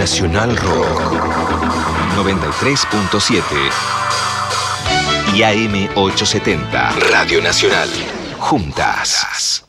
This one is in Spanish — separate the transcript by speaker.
Speaker 1: Nacional Rock 93.7 y AM 870 Radio Nacional. Juntas.